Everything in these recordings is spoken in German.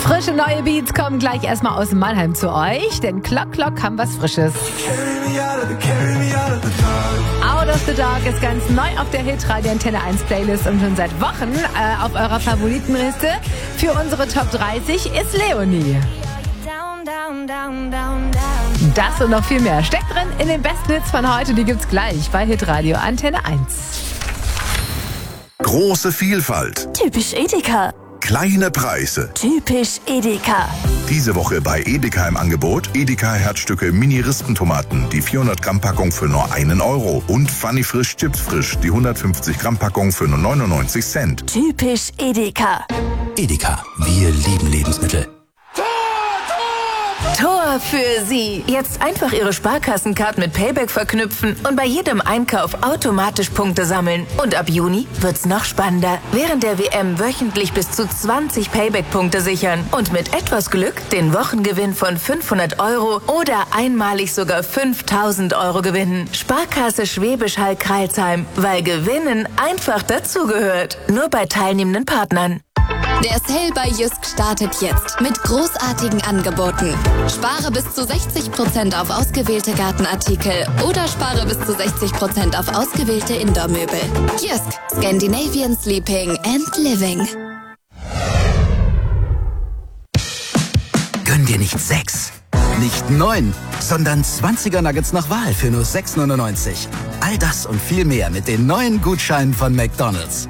Frische neue Beats kommen gleich erstmal aus Mannheim zu euch, denn Clock Clock haben was Frisches. Out of the Dark ist ganz neu auf der Hitradio Antenne 1 Playlist und schon seit Wochen auf eurer Favoritenliste. Für unsere Top 30 ist Leonie. Das und noch viel mehr steckt drin in den besten Hits von heute. Die gibt's gleich bei Hitradio Antenne 1. Große Vielfalt. Typisch Edeka. Kleine Preise. Typisch Edeka. Diese Woche bei Edeka im Angebot Edeka Herzstücke Mini-Rispentomaten, die 400 Gramm Packung für nur 1 Euro und Funny Frisch Chips Frisch, die 150 Gramm Packung für nur 99 Cent. Typisch Edeka. Edeka, wir lieben Lebensmittel. Tor für Sie. Jetzt einfach Ihre Sparkassencard mit Payback verknüpfen und bei jedem Einkauf automatisch Punkte sammeln. Und ab Juni wird's noch spannender. Während der WM wöchentlich bis zu 20 Payback-Punkte sichern und mit etwas Glück den Wochengewinn von 500 Euro oder einmalig sogar 5.000 Euro gewinnen. Sparkasse Schwäbisch Hall-Crailsheim, weil Gewinnen einfach dazugehört. Nur bei teilnehmenden Partnern. Der Sale bei Jysk startet jetzt mit großartigen Angeboten. Spare bis zu 60% auf ausgewählte Gartenartikel oder spare bis zu 60% auf ausgewählte Indoor-Möbel. Jysk, Scandinavian Sleeping and Living. Gönn dir nicht 6, nicht 9, sondern 20er Nuggets nach Wahl für nur 6,99. All das und viel mehr mit den neuen Gutscheinen von McDonald's.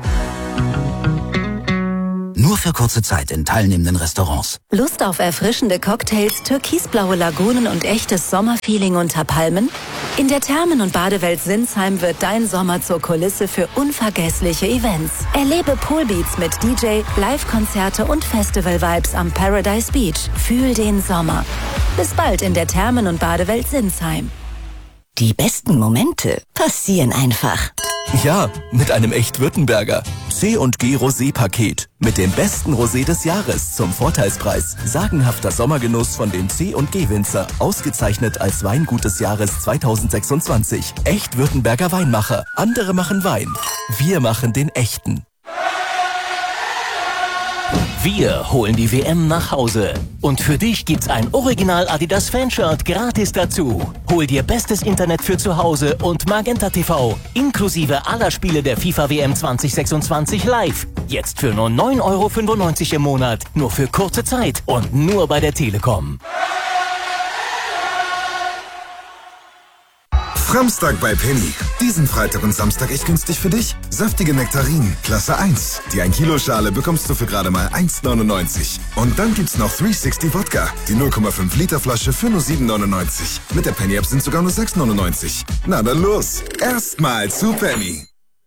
Nur für kurze Zeit in teilnehmenden Restaurants. Lust auf erfrischende Cocktails, türkisblaue Lagunen und echtes Sommerfeeling unter Palmen? In der Thermen- und Badewelt Sinsheim wird dein Sommer zur Kulisse für unvergessliche Events. Erlebe Poolbeats mit DJ, Live-Konzerte und Festival-Vibes am Paradise Beach. Fühl den Sommer. Bis bald in der Thermen- und Badewelt Sinsheim. Die besten Momente passieren einfach. Ja, mit einem Echt-Württemberger C&G Rosé-Paket. Mit dem besten Rosé des Jahres zum Vorteilspreis. Sagenhafter Sommergenuss von den C&G-Winzer. Ausgezeichnet als Weingut des Jahres 2026. Echt-Württemberger Weinmacher. Andere machen Wein. Wir machen den echten. Wir holen die WM nach Hause. Und für dich gibt's ein Original Adidas Fanshirt gratis dazu. Hol dir bestes Internet für zu Hause und Magenta TV. Inklusive aller Spiele der FIFA WM 2026 live. Jetzt für nur 9,95 € im Monat. Nur für kurze Zeit und nur bei der Telekom. Samstag bei Penny. Diesen Freitag und Samstag echt günstig für dich. Saftige Nektarinen, Klasse 1. Die 1 Kilo Schale bekommst du für gerade mal 1,99. Und dann gibt's noch 360 Wodka. Die 0,5 Liter Flasche für nur 7,99. Mit der Penny App sind sogar nur 6,99. Na dann los. Erstmal zu Penny.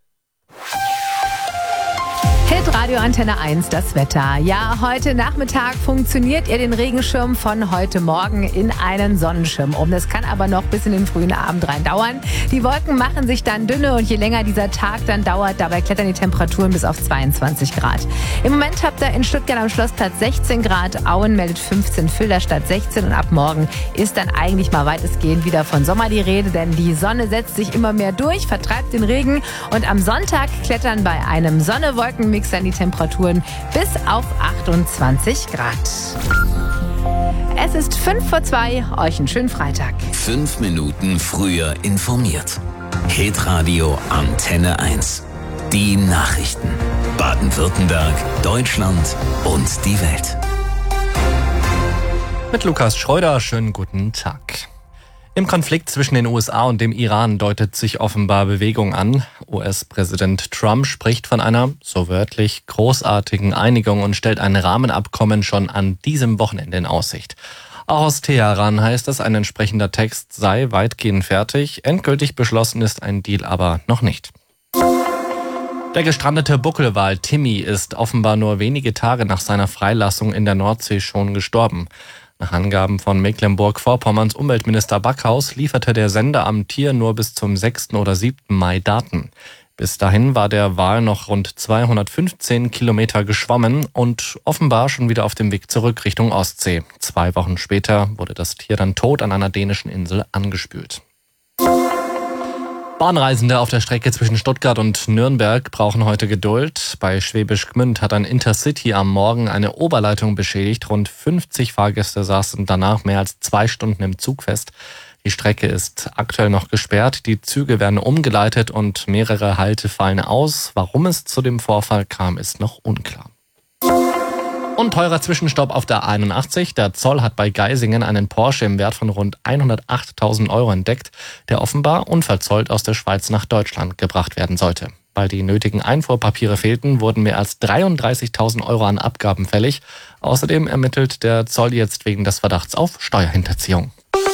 Hitradio Antenne 1, das Wetter. Ja, heute Nachmittag funktioniert ihr den Regenschirm von heute Morgen in einen Sonnenschirm um. Das kann aber noch bis in den frühen Abend rein dauern. Die Wolken machen sich dann dünne und je länger dieser Tag dann dauert, dabei klettern die Temperaturen bis auf 22 Grad. Im Moment habt ihr in Stuttgart am Schlossplatz 16 Grad, Auen meldet 15, Filderstadt 16 und ab morgen ist dann eigentlich mal weitestgehend wieder von Sommer die Rede, denn die Sonne setzt sich immer mehr durch, vertreibt den Regen und am Sonntag klettern bei einem Sonne-Wolken-Mix dann die Temperaturen bis auf 28 Grad. Es ist 1:55, euch einen schönen Freitag. 5 Minuten früher informiert. Hitradio Antenne 1. Die Nachrichten. Baden-Württemberg, Deutschland und die Welt. Mit Lukas Schreuder, schönen guten Tag. Im Konflikt zwischen den USA und dem Iran deutet sich offenbar Bewegung an. US-Präsident Trump spricht von einer, so wörtlich, großartigen Einigung und stellt ein Rahmenabkommen schon an diesem Wochenende in Aussicht. Auch aus Teheran heißt es, ein entsprechender Text sei weitgehend fertig. Endgültig beschlossen ist ein Deal aber noch nicht. Der gestrandete Buckelwal Timmy ist offenbar nur wenige Tage nach seiner Freilassung in der Nordsee schon gestorben. Nach Angaben von Mecklenburg-Vorpommerns Umweltminister Backhaus lieferte der Sender am Tier nur bis zum 6. oder 7. Mai Daten. Bis dahin war der Wal noch rund 215 Kilometer geschwommen und offenbar schon wieder auf dem Weg zurück Richtung Ostsee. 2 Wochen später wurde das Tier dann tot an einer dänischen Insel angespült. Bahnreisende auf der Strecke zwischen Stuttgart und Nürnberg brauchen heute Geduld. Bei Schwäbisch Gmünd hat ein Intercity am Morgen eine Oberleitung beschädigt. Rund 50 Fahrgäste saßen danach mehr als 2 Stunden im Zug fest. Die Strecke ist aktuell noch gesperrt. Die Züge werden umgeleitet und mehrere Halte fallen aus. Warum es zu dem Vorfall kam, ist noch unklar. Und teurer Zwischenstopp auf der 81. Der Zoll hat bei Geisingen einen Porsche im Wert von rund 108.000 € entdeckt, der offenbar unverzollt aus der Schweiz nach Deutschland gebracht werden sollte. Weil die nötigen Einfuhrpapiere fehlten, wurden mehr als 33.000 € an Abgaben fällig. Außerdem ermittelt der Zoll jetzt wegen des Verdachts auf Steuerhinterziehung.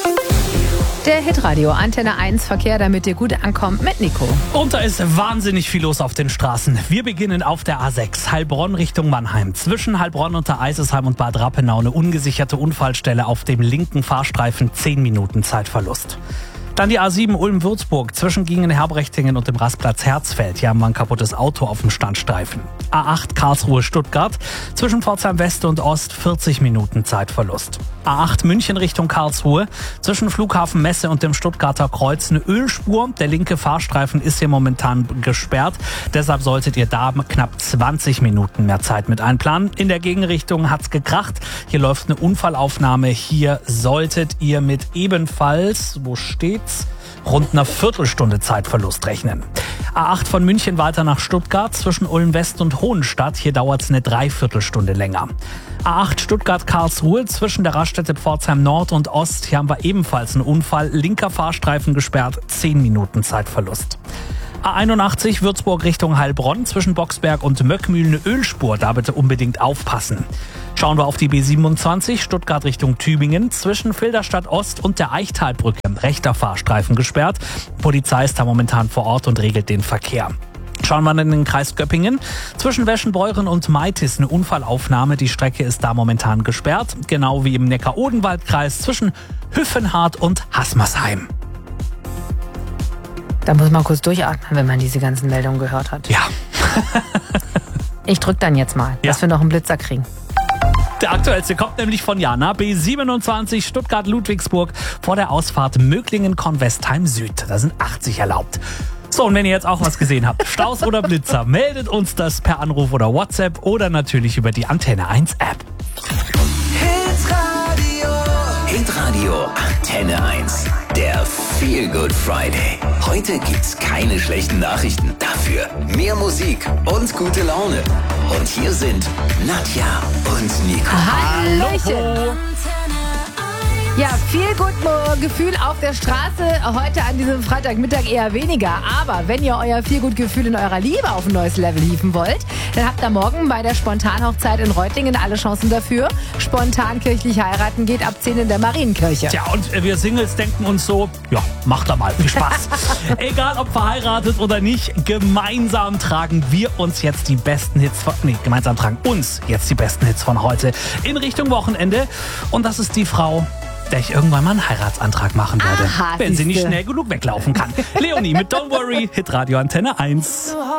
Der Hitradio Antenne 1 Verkehr, damit ihr gut ankommt mit Nico. Und da ist wahnsinnig viel los auf den Straßen. Wir beginnen auf der A6, Heilbronn Richtung Mannheim. Zwischen Heilbronn und der Eisesheim und Bad Rappenau eine ungesicherte Unfallstelle auf dem linken Fahrstreifen, 10 Minuten Zeitverlust. Dann die A7 Ulm-Würzburg zwischen Gingen-Herbrechtingen und dem Rastplatz Herzfeld. Hier haben wir ein kaputtes Auto auf dem Standstreifen. A8 Karlsruhe-Stuttgart zwischen Pforzheim West und Ost 40 Minuten Zeitverlust. A8 München Richtung Karlsruhe zwischen Flughafen Messe und dem Stuttgarter Kreuz eine Ölspur. Der linke Fahrstreifen ist hier momentan gesperrt. Deshalb solltet ihr da knapp 20 Minuten mehr Zeit mit einplanen. In der Gegenrichtung hat's gekracht. Hier läuft eine Unfallaufnahme. Hier solltet ihr mit ebenfalls, wo steht's? Rund einer Viertelstunde Zeitverlust rechnen. A8 von München weiter nach Stuttgart zwischen Ulm West und Hohenstadt. Hier dauert es eine Dreiviertelstunde länger. A8 Stuttgart-Karlsruhe zwischen der Raststätte Pforzheim Nord und Ost. Hier haben wir ebenfalls einen Unfall. Linker Fahrstreifen gesperrt, 10 Minuten Zeitverlust. A81 Würzburg Richtung Heilbronn zwischen Boxberg und Möckmühl eine Ölspur. Da bitte unbedingt aufpassen. Schauen wir auf die B27 Stuttgart Richtung Tübingen zwischen Filderstadt Ost und der Eichtalbrücke. Rechter Fahrstreifen gesperrt. Polizei ist da momentan vor Ort und regelt den Verkehr. Schauen wir in den Kreis Göppingen. Zwischen Weschenbeuren und Meitis eine Unfallaufnahme. Die Strecke ist da momentan gesperrt. Genau wie im Neckar-Odenwald-Kreis zwischen Hüffenhardt und Haßmersheim. Da muss man kurz durchatmen, wenn man diese ganzen Meldungen gehört hat. Ja. Ich drück dann jetzt mal, dass wir noch einen Blitzer kriegen. Der aktuellste kommt nämlich von Jana. B27 Stuttgart-Ludwigsburg vor der Ausfahrt Möglingen-Kornwestheim Süd. Da sind 80 erlaubt. So, und wenn ihr jetzt auch was gesehen habt, Staus oder Blitzer, meldet uns das per Anruf oder WhatsApp oder natürlich über die Antenne 1 App. Hitradio Antenne 1. Der Feel Good Friday. Heute gibt's keine schlechten Nachrichten. Dafür mehr Musik und gute Laune. Und hier sind Nadja und Nico. Hallöchen. Ja, viel gut Gefühl auf der Straße. Heute an diesem Freitagmittag eher weniger. Aber wenn ihr euer Feelgood-Gefühl in eurer Liebe auf ein neues Level hieven wollt, dann habt ihr morgen bei der Spontanhochzeit in Reutlingen alle Chancen dafür. Spontan kirchlich heiraten geht ab 10 in der Marienkirche. Tja, und wir Singles denken uns so, ja, macht da mal viel Spaß. Egal ob verheiratet oder nicht, gemeinsam tragen wir uns jetzt die besten Hits von, gemeinsam tragen uns jetzt die besten Hits von heute in Richtung Wochenende. Und das ist die Frau, der ich irgendwann mal einen Heiratsantrag machen werde, wenn sie nicht schnell genug weglaufen kann. Leonie mit Don't Worry, Hitradio Antenne 1.